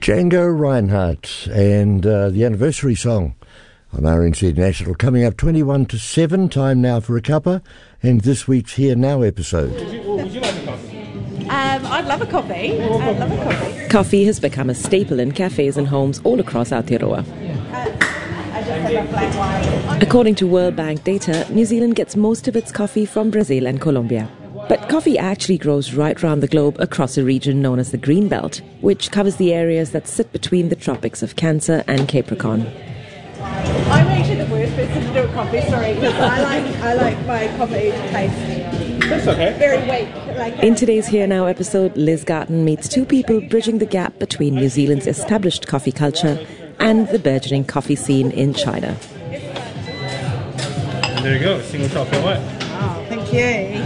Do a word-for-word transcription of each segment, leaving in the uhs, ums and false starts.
Django Reinhardt and uh, the anniversary song on R N Z National, coming up twenty-one to seven, time now for a cuppa, and this week's Here Now episode. Would you, would you like a coffee? Um, I'd love a coffee. I'd love a coffee. Coffee has become a staple in cafes and homes all across Aotearoa. According to World Bank data, New Zealand gets most of its coffee from Brazil and Colombia. But coffee actually grows right around the globe across a region known as the Green Belt, which covers the areas that sit between the tropics of Cancer and Capricorn. I'm actually the worst person to do a coffee story because I like I like my coffee to taste That's okay. very weak. Like In today's Here Now episode, Liz Garton meets two people bridging the gap between New Zealand's established coffee culture and the burgeoning coffee scene in China. And there you go, single chocolate white. Oh, thank you.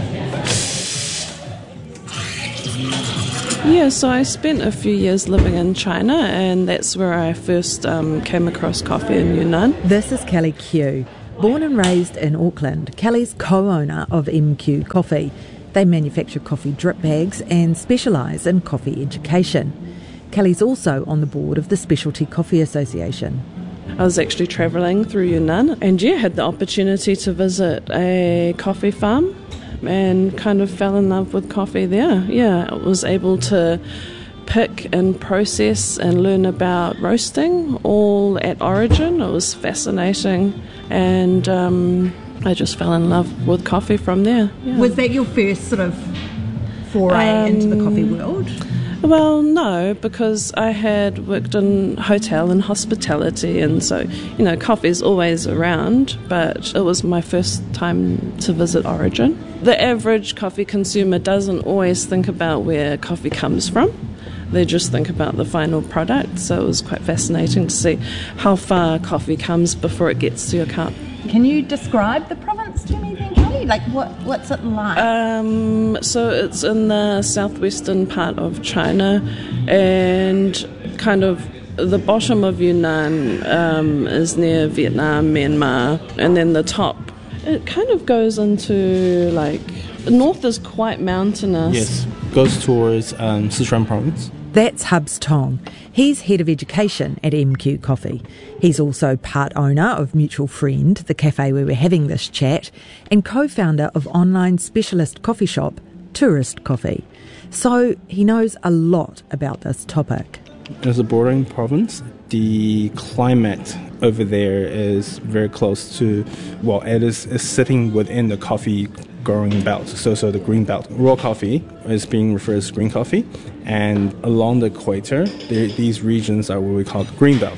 Yeah, so I spent a few years living in China, and that's where I first um, came across coffee in Yunnan. This is Kelly Q. Born and raised in Auckland, Kelly's co-owner of M Q Coffee. They manufacture coffee drip bags and specialise in coffee education. Kelly's also on the board of the Specialty Coffee Association. I was actually travelling through Yunnan, and yeah, had the opportunity to visit a coffee farm and kind of fell in love with coffee there. Yeah, I was able to pick and process and learn about roasting all at origin. It was fascinating, and um, I just fell in love with coffee from there. Yeah. Was that your first sort of foray Um, into the coffee world? Well, no, because I had worked in hotel and hospitality, and so, you know, coffee's always around, but it was my first time to visit Origin. The average coffee consumer doesn't always think about where coffee comes from. They just think about the final product, so it was quite fascinating to see how far coffee comes before it gets to your cup. Can you describe the province to me then, Kelly? Like, what, what's it like? Um, so it's in the southwestern part of China, and kind of the bottom of Yunnan um, is near Vietnam, Myanmar, and then the top, it kind of goes into, like, the north is quite mountainous. Yes, goes towards um, Sichuan province. That's Hubs Tong. He's head of education at M Q Coffee. He's also part owner of Mutual Friend, the cafe where we're having this chat, and co-founder of online specialist coffee shop, Tourist Coffee. So he knows a lot about this topic. As a bordering province, the climate over there is very close to, well, it is, is sitting within the coffee growing belt. So, so the green belt. Raw coffee is being referred as green coffee, and along the equator, there, these regions are what we call green belt.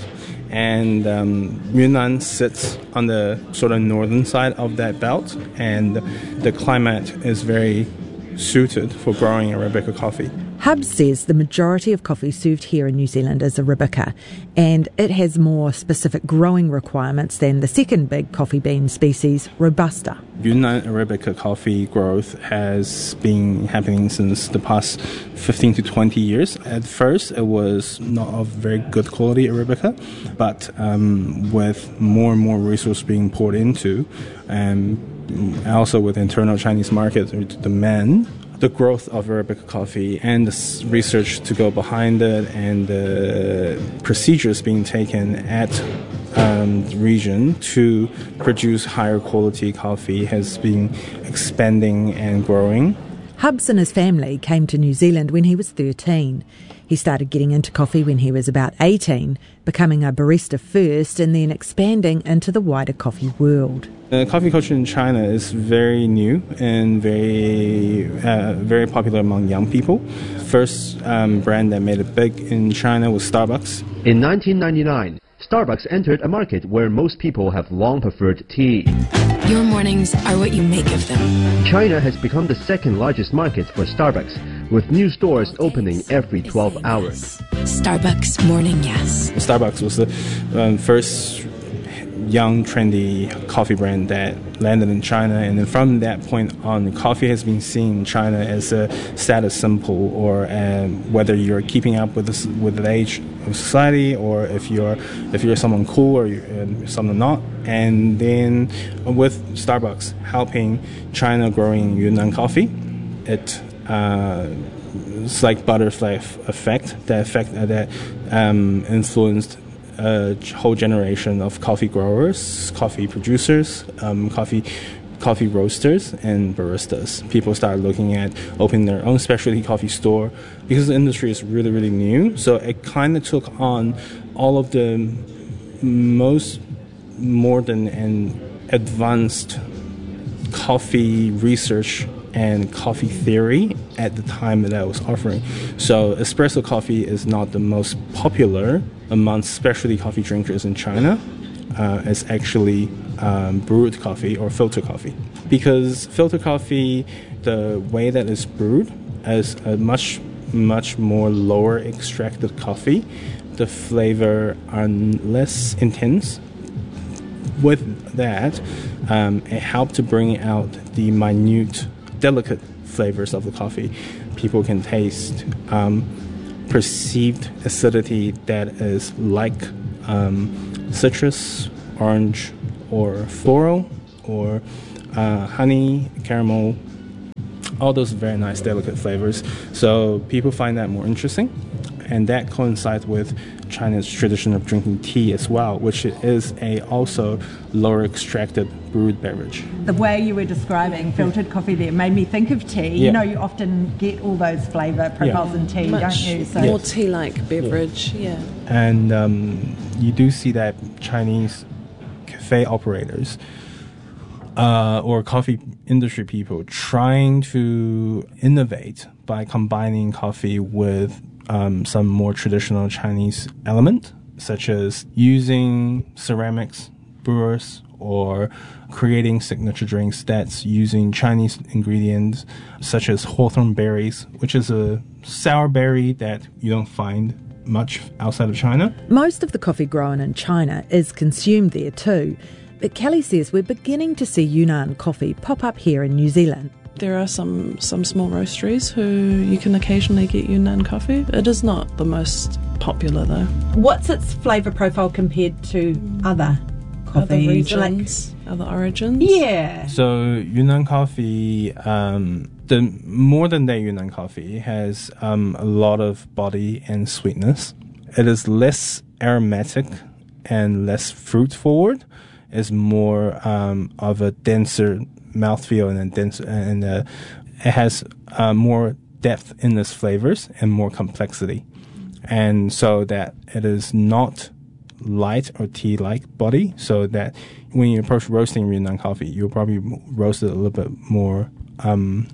And um, Yunnan sits on the sort of northern side of that belt, and the climate is very suited for growing Arabica coffee. Hubs says the majority of coffee served here in New Zealand is Arabica, and it has more specific growing requirements than the second big coffee bean species, Robusta. Yunnan Arabica coffee growth has been happening since the past fifteen to twenty years. At first, it was not of very good quality Arabica, but um, with more and more resource being poured into, and also with internal Chinese market demand, the growth of Arabica coffee and the research to go behind it and the procedures being taken at um, the region to produce higher quality coffee has been expanding and growing. Hubs and his family came to New Zealand when he was thirteen. He started getting into coffee when he was about eighteen, becoming a barista first and then expanding into the wider coffee world. The coffee culture in China is very new and very uh, very popular among young people. First um, brand that made it big in China was Starbucks. In nineteen ninety-nine, Starbucks entered a market where most people have long preferred tea. Your mornings are what you make of them. China has become the second largest market for Starbucks, with new stores opening every twelve hours. Starbucks morning yes. Starbucks was the um, first young, trendy coffee brand that landed in China, and then from that point on, coffee has been seen in China as a status symbol, or um, whether you're keeping up with the, with the age of society, or if you're if you're someone cool or you're uh, someone not. And then with Starbucks helping China growing Yunnan coffee, it uh, it's like butterfly effect, that effect uh, that um, influenced a whole generation of coffee growers, coffee producers, um, coffee coffee roasters, and baristas. People started looking at opening their own specialty coffee store because the industry is really, really new. So it kind of took on all of the most modern and advanced coffee research and coffee theory at the time that I was offering. So espresso coffee is not the most popular amongst specialty coffee drinkers in China. Uh, it's actually um, brewed coffee or filter coffee. Because filter coffee, the way that it's brewed, is a much, much more lower extracted coffee. The flavor are less intense. With that, um, it helped to bring out the minute, delicate flavors of the coffee. People can taste um, perceived acidity that is like um, citrus, orange, or floral, or uh, honey, caramel, all those very nice, delicate flavors. So people find that more interesting. And that coincides with China's tradition of drinking tea as well, which is a also lower extracted brewed beverage. The way you were describing filtered coffee there made me think of tea. Yeah. You know, you often get all those flavour profiles Yeah. in tea, Much don't you? So more tea-like beverage, yeah. And um, you do see that Chinese cafe operators uh, or coffee industry people trying to innovate by combining coffee with um, some more traditional Chinese element, such as using ceramics, brewers, or creating signature drinks that's using Chinese ingredients, such as hawthorn berries, which is a sour berry that you don't find much outside of China. most of the coffee grown in China is consumed there too. But Kelly says we're beginning to see Yunnan coffee pop up here in New Zealand. There are some, some small roasteries who you can occasionally get Yunnan coffee. It is not the most popular though. What's its flavour profile compared to other Other coffees? regions, other origins. Yeah. So Yunnan coffee, um, the modern day Yunnan coffee has um, a lot of body and sweetness. It is less aromatic and less fruit forward. It's more um, of a denser mouthfeel and a denser, and uh, it has uh, more depth in its flavors and more complexity. And so that it is not light or tea-like body, so that when you approach roasting Yunnan coffee, you'll probably roast it a little bit more um,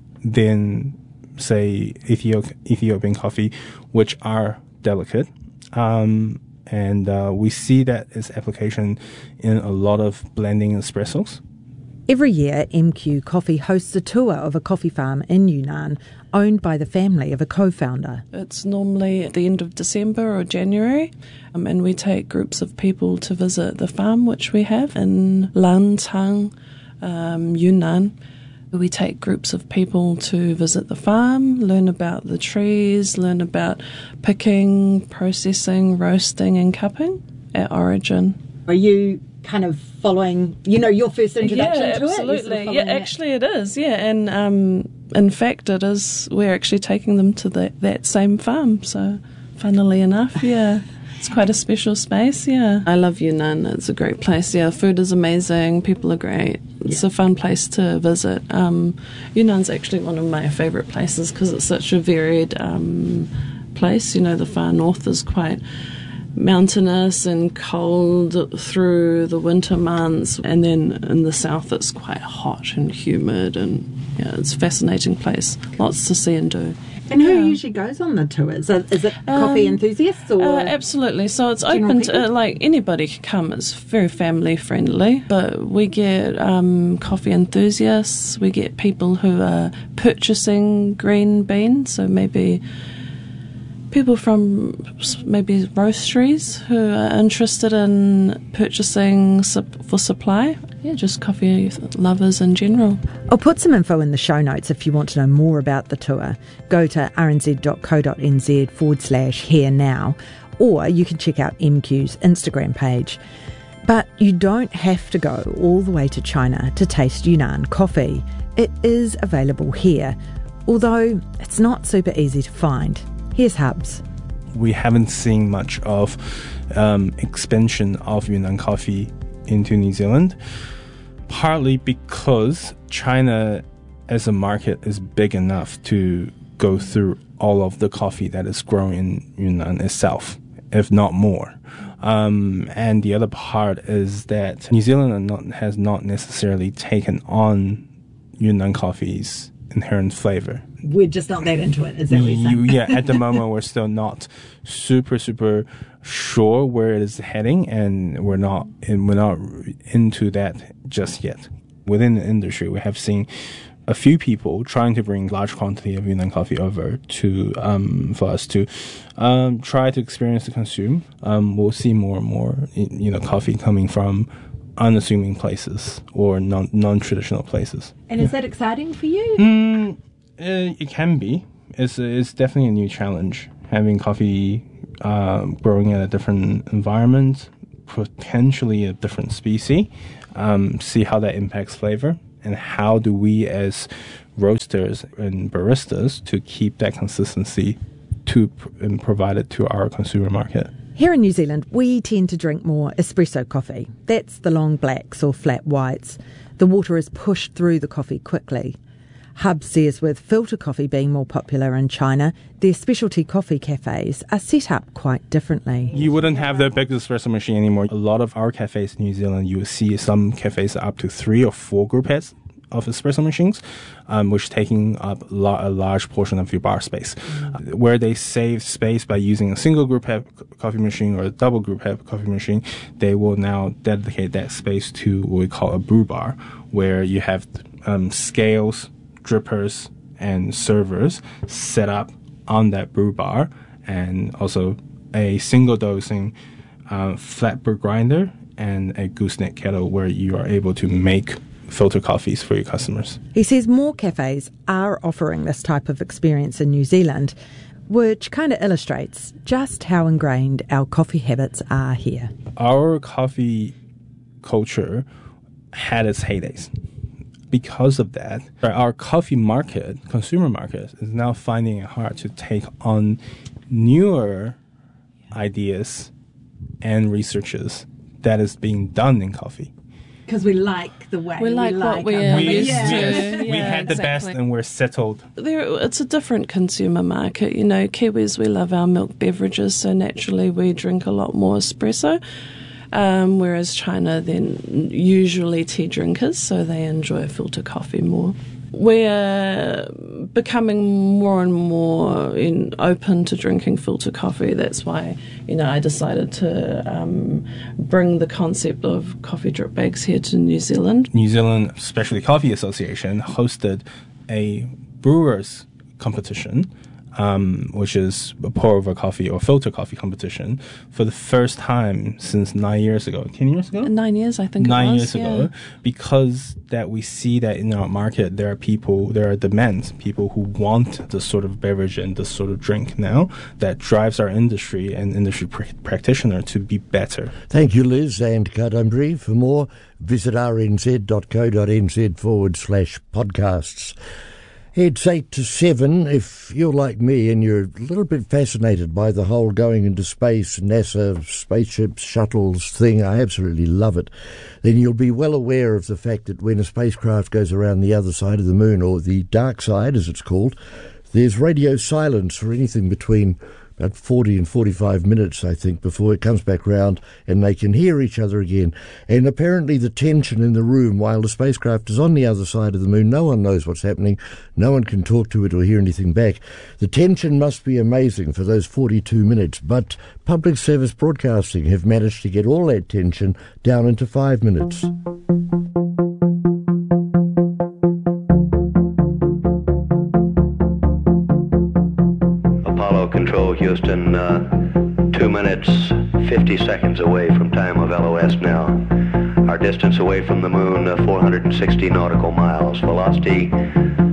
than, say, Ethiop- Ethiopian coffee, which are delicate. Um, and uh, we see that its application in a lot of blending espressos. Every year, M Q Coffee hosts a tour of a coffee farm in Yunnan owned by the family of a co-founder. It's normally at the end of December or January, um, and we take groups of people to visit the farm, which we have in Lancang, um, Yunnan. We take groups of people to visit the farm, learn about the trees, learn about picking, processing, roasting and cupping at origin. Are you kind of following, you know, your first introduction yeah, to it? absolutely. You're sort of Yeah, following actually it is, yeah. And um, in fact it is, we're actually taking them to the, that same farm, so funnily enough, yeah. It's quite a special space, yeah. I love Yunnan. It's a great place, yeah. Food is amazing. People are great. It's yeah. a fun place to visit. Um, Yunnan's actually one of my favourite places because it's such a varied um, place. You know, the far north is quite mountainous and cold through the winter months, and then in the south it's quite hot and humid, and yeah, it's a fascinating place. Lots to see and do. And who yeah. usually goes on the tours? Is it coffee um, enthusiasts or? Uh, absolutely. So it's open to, uh, like, anybody can come. It's very family friendly. But we get um, coffee enthusiasts. We get people who are purchasing green beans. So maybe people from maybe roasteries who are interested in purchasing sup- for supply. Yeah, just coffee lovers in general. I'll put some info in the show notes if you want to know more about the tour. Go to rnz.co.nz forward slash here now, or you can check out M Q's Instagram page. But you don't have to go all the way to China to taste Yunnan coffee. It is available here. although it's not super easy to find. Here's Hubs. We haven't seen much of um, expansion of Yunnan coffee into New Zealand, partly because China as a market is big enough to go through all of the coffee that is grown in Yunnan itself, if not more. Um, and the other part is that New Zealand not, has not necessarily taken on Yunnan coffee's inherent flavor. We're just not that into it, is that what you're saying? Yeah, at the moment we're still not super, super sure where it is heading, and we're not, and we're not into that just yet. Within the industry, we have seen a few people trying to bring large quantity of Yunnan coffee over to um, for us to um, try to experience to consume. Um, we'll see more and more, you know, coffee coming from unassuming places or non non-traditional places. And is that exciting for you? Mm, uh, it can be. It's it's definitely a new challenge having coffee uh, growing in a different environment, potentially a different species. Um, see how that impacts flavor. And how do we as roasters and baristas to keep that consistency to and provide it to our consumer market? Here in New Zealand, we tend to drink more espresso coffee. That's the long blacks or flat whites. The water is pushed through the coffee quickly. Hub says with filter coffee being more popular in China, their specialty coffee cafes are set up quite differently. You wouldn't have the big espresso machine anymore. A lot of our cafes in New Zealand, you will see some cafes up to three or four group heads of espresso machines, um, which taking up la- a large portion of your bar space. Mm. Uh, where they save space by using a single group head coffee machine or a double group head coffee machine, they will now dedicate that space to what we call a brew bar, where you have um, scales, drippers, and servers set up on that brew bar, and also a single dosing uh, flat brew grinder and a gooseneck kettle where you are able to make filter coffees for your customers. He says more cafes are offering this type of experience in New Zealand, which kind of illustrates just how ingrained our coffee habits are here. Our coffee culture had its heydays. Because of that, our coffee market, consumer market, is now finding it hard to take on newer ideas and researches that is being done in coffee. Because we like the way we like, we what like we our are We, used yeah. to. yes, we Yeah, had the best exactly. and we're settled. There, it's a different consumer market. You know, Kiwis, we love our milk beverages, so naturally we drink a lot more espresso. Um, whereas China then usually tea drinkers, so they enjoy filter coffee more. We're becoming more and more in, open to drinking filter coffee. That's why, you know, I decided to um, bring the concept of coffee drip bags here to New Zealand. New Zealand Specialty Coffee Association hosted a brewers competition, um, which is a pour over coffee or filter coffee competition, for the first time since nine years ago. Ten years ago? Nine years, I think Nine it was. years ago. yeah. Because that we see that in our market, there are people, there are demands, people who want this sort of beverage and this sort of drink now that drives our industry and industry pr- practitioner to be better. Thank you, Liz and Kadambri. For more, visit rnz.co.nz forward slash podcasts. It's eight to seven. If you're like me and you're a little bit fascinated by the whole going into space, NASA, spaceships, shuttles thing, I absolutely love it, then you'll be well aware of the fact that when a spacecraft goes around the other side of the moon, or the dark side as it's called, there's radio silence for anything between about forty and forty-five minutes, I think, before it comes back round and they can hear each other again. And apparently the tension in the room while the spacecraft is on the other side of the moon, no one knows what's happening, no one can talk to it or hear anything back. The tension must be amazing for those forty-two minutes, but public service broadcasting have managed to get all that tension down into five minutes. Control Houston, uh, two minutes, fifty seconds away from time of L O S now. Our distance away from the moon, uh, four hundred sixty nautical miles. Velocity